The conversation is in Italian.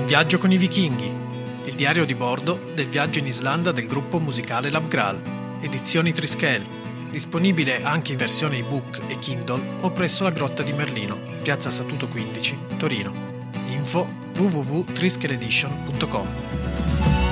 In viaggio con i vichinghi, il diario di bordo del viaggio in Islanda del gruppo musicale Labgral, edizioni Trischel, disponibile anche in versione ebook e Kindle o presso la Grotta di Merlino, piazza Statuto 15, Torino. Info www.trischeledition.com.